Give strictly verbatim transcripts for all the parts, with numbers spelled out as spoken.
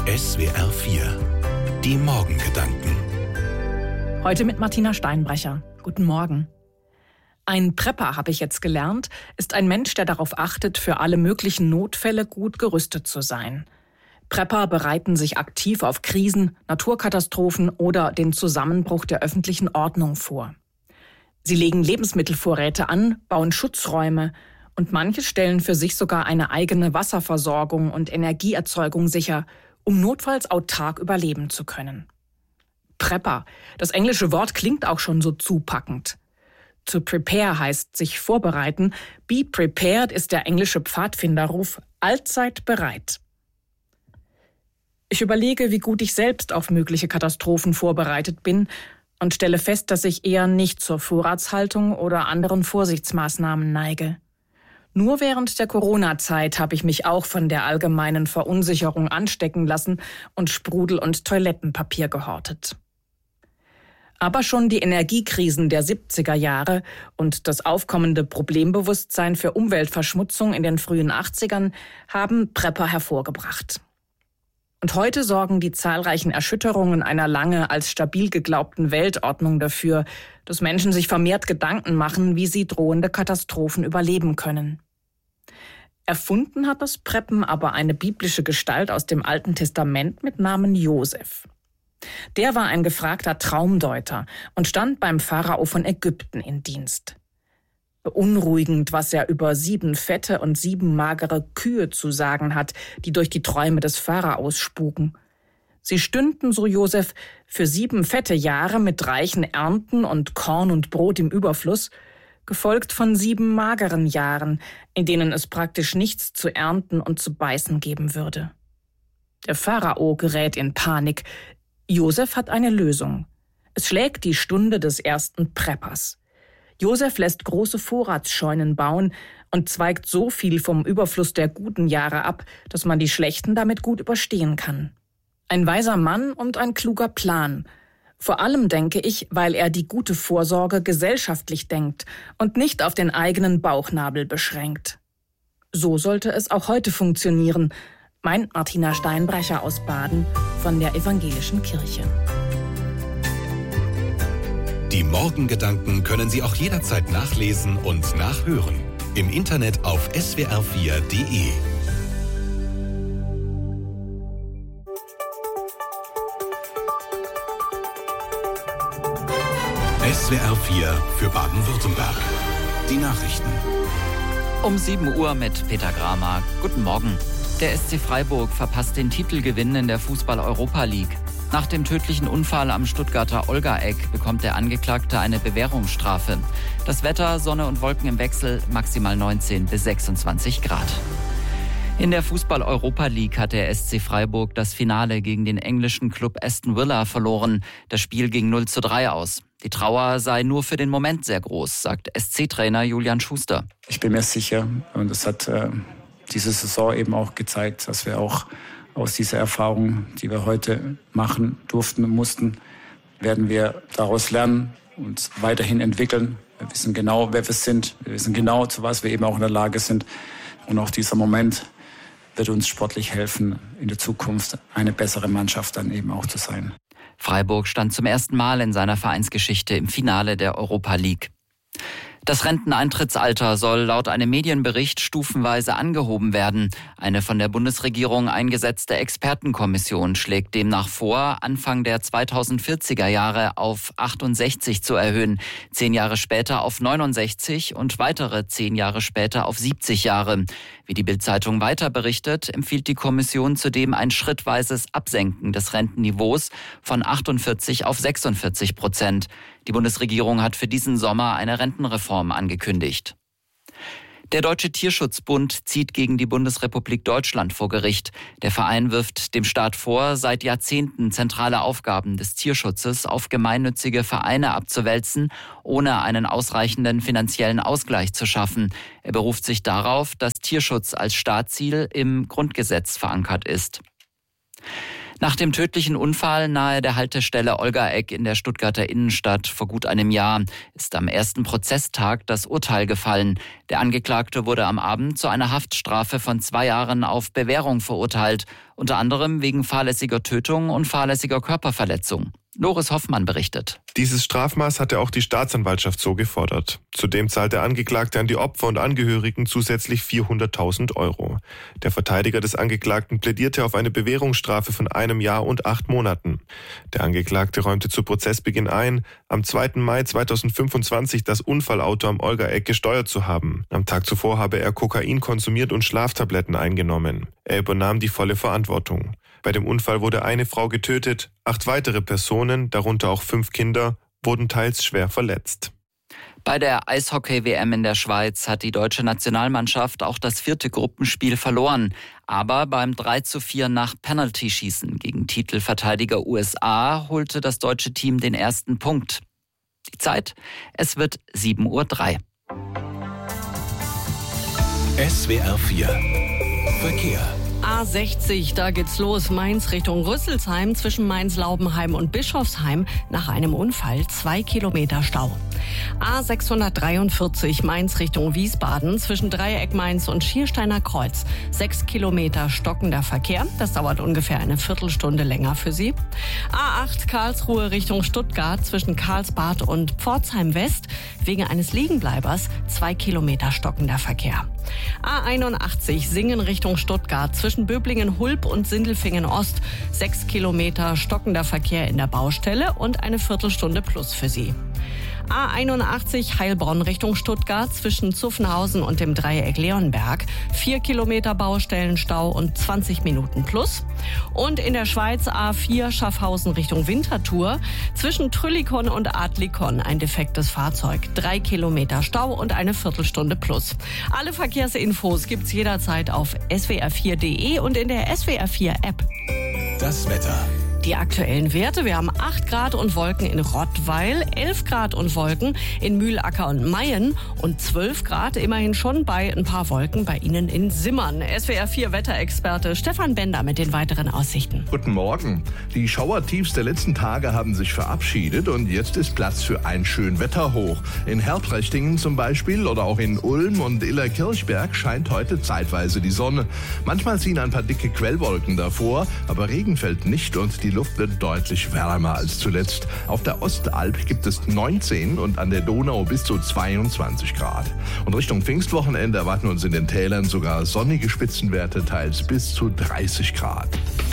S W R vier. Die Morgengedanken. Heute mit Martina Steinbrecher. Guten Morgen. Ein Prepper, habe ich jetzt gelernt, ist ein Mensch, der darauf achtet, für alle möglichen Notfälle gut gerüstet zu sein. Prepper bereiten sich aktiv auf Krisen, Naturkatastrophen oder den Zusammenbruch der öffentlichen Ordnung vor. Sie legen Lebensmittelvorräte an, bauen Schutzräume und manche stellen für sich sogar eine eigene Wasserversorgung und Energieerzeugung sicher, um notfalls autark überleben zu können. Prepper, das englische Wort klingt auch schon so zupackend. To prepare heißt sich vorbereiten, be prepared ist der englische Pfadfinderruf, allzeit bereit. Ich überlege, wie gut ich selbst auf mögliche Katastrophen vorbereitet bin und stelle fest, dass ich eher nicht zur Vorratshaltung oder anderen Vorsichtsmaßnahmen neige. Nur während der Corona-Zeit habe ich mich auch von der allgemeinen Verunsicherung anstecken lassen und Sprudel- und Toilettenpapier gehortet. Aber schon die Energiekrisen der siebziger Jahre und das aufkommende Problembewusstsein für Umweltverschmutzung in den frühen achtzigern haben Prepper hervorgebracht. Und heute sorgen die zahlreichen Erschütterungen einer lange als stabil geglaubten Weltordnung dafür, dass Menschen sich vermehrt Gedanken machen, wie sie drohende Katastrophen überleben können. Erfunden hat das Preppen aber eine biblische Gestalt aus dem Alten Testament mit Namen Josef. Der war ein gefragter Traumdeuter und stand beim Pharao von Ägypten in Dienst. Beunruhigend, was er über sieben fette und sieben magere Kühe zu sagen hat, die durch die Träume des Pharaos spuken. Sie stünden, so Josef, für sieben fette Jahre mit reichen Ernten und Korn und Brot im Überfluss, gefolgt von sieben mageren Jahren, in denen es praktisch nichts zu ernten und zu beißen geben würde. Der Pharao gerät in Panik. Josef hat eine Lösung. Es schlägt die Stunde des ersten Preppers. Josef lässt große Vorratsscheunen bauen und zweigt so viel vom Überfluss der guten Jahre ab, dass man die schlechten damit gut überstehen kann. Ein weiser Mann und ein kluger Plan. Vor allem denke ich, weil er die gute Vorsorge gesellschaftlich denkt und nicht auf den eigenen Bauchnabel beschränkt. So sollte es auch heute funktionieren, meint Martina Steinbrecher aus Baden von der Evangelischen Kirche. Die Morgengedanken können Sie auch jederzeit nachlesen und nachhören. Im Internet auf S W R vier Punkt de. S W R vier für Baden-Württemberg. Die Nachrichten. Um sieben Uhr mit Peter Gramer. Guten Morgen. Der S C Freiburg verpasst den Titelgewinn in der Fußball-Europa League. Nach dem tödlichen Unfall am Stuttgarter Olga-Eck bekommt der Angeklagte eine Bewährungsstrafe. Das Wetter, Sonne und Wolken im Wechsel, maximal neunzehn bis sechsundzwanzig Grad. In der Fußball-Europa League hat der S C Freiburg das Finale gegen den englischen Club Aston Villa verloren. Das Spiel ging null zu drei aus. Die Trauer sei nur für den Moment sehr groß, sagt S C-Trainer Julian Schuster. Ich bin mir sicher, und das hat äh, diese Saison eben auch gezeigt, dass wir auch aus dieser Erfahrung, die wir heute machen durften und mussten, werden wir daraus lernen und weiterhin entwickeln. Wir wissen genau, wer wir sind. Wir wissen genau, zu was wir eben auch in der Lage sind. Und auch dieser Moment wird uns sportlich helfen, in der Zukunft eine bessere Mannschaft dann eben auch zu sein. Freiburg stand zum ersten Mal in seiner Vereinsgeschichte im Finale der Europa League. Das Renteneintrittsalter soll laut einem Medienbericht stufenweise angehoben werden. Eine von der Bundesregierung eingesetzte Expertenkommission schlägt demnach vor, Anfang der zweitausendvierziger Jahre auf achtundsechzig zu erhöhen, zehn Jahre später auf neunundsechzig und weitere zehn Jahre später auf siebzig Jahre. Wie die Bild-Zeitung weiter berichtet, empfiehlt die Kommission zudem ein schrittweises Absenken des Rentenniveaus von achtundvierzig auf sechsundvierzig Prozent. Die Bundesregierung hat für diesen Sommer eine Rentenreform angekündigt. Der Deutsche Tierschutzbund zieht gegen die Bundesrepublik Deutschland vor Gericht. Der Verein wirft dem Staat vor, seit Jahrzehnten zentrale Aufgaben des Tierschutzes auf gemeinnützige Vereine abzuwälzen, ohne einen ausreichenden finanziellen Ausgleich zu schaffen. Er beruft sich darauf, dass Tierschutz als Staatsziel im Grundgesetz verankert ist. Nach dem tödlichen Unfall nahe der Haltestelle Olgaegg in der Stuttgarter Innenstadt vor gut einem Jahr ist am ersten Prozesstag das Urteil gefallen. Der Angeklagte wurde am Abend zu einer Haftstrafe von zwei Jahren auf Bewährung verurteilt, unter anderem wegen fahrlässiger Tötung und fahrlässiger Körperverletzung. Loris Hoffmann berichtet. Dieses Strafmaß hatte auch die Staatsanwaltschaft so gefordert. Zudem zahlt der Angeklagte an die Opfer und Angehörigen zusätzlich vierhunderttausend Euro. Der Verteidiger des Angeklagten plädierte auf eine Bewährungsstrafe von einem Jahr und acht Monaten. Der Angeklagte räumte zu Prozessbeginn ein, am zweiten Mai zweitausendfünfundzwanzig das Unfallauto am Olgaegg gesteuert zu haben. Am Tag zuvor habe er Kokain konsumiert und Schlaftabletten eingenommen. Er übernahm die volle Verantwortung. Bei dem Unfall wurde eine Frau getötet, acht weitere Personen, darunter auch fünf Kinder, wurden teils schwer verletzt. Bei der Eishockey-W M in der Schweiz hat die deutsche Nationalmannschaft auch das vierte Gruppenspiel verloren. Aber beim drei zu vier nach Penalty-Schießen gegen Titelverteidiger U S A holte das deutsche Team den ersten Punkt. Die Zeit? Es wird sieben Uhr drei. S W R vier Verkehr. A sechzig, da geht's los. Mainz Richtung Rüsselsheim zwischen Mainz-Laubenheim und Bischofsheim. Nach einem Unfall zwei Kilometer Stau. A sechshundertdreiundvierzig Mainz Richtung Wiesbaden zwischen Dreieck Mainz und Schiersteiner Kreuz. Sechs Kilometer stockender Verkehr. Das dauert ungefähr eine Viertelstunde länger für Sie. A acht Karlsruhe Richtung Stuttgart zwischen Karlsbad und Pforzheim West. Wegen eines Liegenbleibers zwei Kilometer stockender Verkehr. A einundachtzig Singen Richtung Stuttgart zwischen Böblingen-Hulb und Sindelfingen-Ost. Sechs Kilometer stockender Verkehr in der Baustelle und eine Viertelstunde plus für Sie. A einundachtzig Heilbronn Richtung Stuttgart zwischen Zuffenhausen und dem Dreieck Leonberg. Vier Kilometer Baustellenstau und zwanzig Minuten plus. Und in der Schweiz A vier Schaffhausen Richtung Winterthur zwischen Trüllikon und Adlikon ein defektes Fahrzeug. Drei Kilometer Stau und eine Viertelstunde plus. Alle Verkehrsinfos gibt's jederzeit auf S W R vier Punkt de und in der S W R vier App. Das Wetter. Die aktuellen Werte: Wir haben acht Grad und Wolken in Rottweil, elf Grad und Wolken in Mühlacker und Mayen und zwölf Grad immerhin schon bei ein paar Wolken bei Ihnen in Simmern. S W R vier Wetterexperte Stefan Bender mit den weiteren Aussichten. Guten Morgen. Die Schauertiefs der letzten Tage haben sich verabschiedet und jetzt ist Platz für ein Schönwetterhoch. In Herbrechtingen zum Beispiel oder auch in Ulm und Illerkirchberg scheint heute zeitweise die Sonne. Manchmal ziehen ein paar dicke Quellwolken davor, aber Regen fällt nicht und die Die Luft wird deutlich wärmer als zuletzt. Auf der Ostalb gibt es neunzehn und an der Donau bis zu zweiundzwanzig Grad. Und Richtung Pfingstwochenende erwarten uns in den Tälern sogar sonnige Spitzenwerte, teils bis zu dreißig Grad.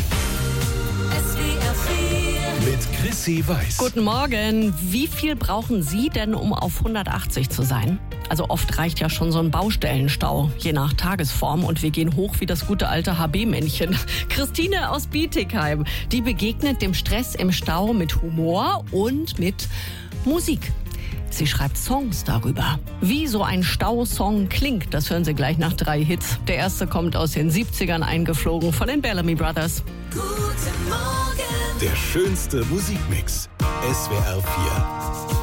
Mit Chrissy Weiß. Guten Morgen. Wie viel brauchen Sie denn, um auf hundertachtzig zu sein? Also oft reicht ja schon so ein Baustellenstau, je nach Tagesform. Und wir gehen hoch wie das gute alte H B-Männchen. Christine aus Bietigheim, die begegnet dem Stress im Stau mit Humor und mit Musik. Sie schreibt Songs darüber. Wie so ein Stausong klingt, das hören Sie gleich nach drei Hits. Der erste kommt aus den siebzigern eingeflogen von den Bellamy Brothers. Guten Morgen. Der schönste Musikmix. S W R vier.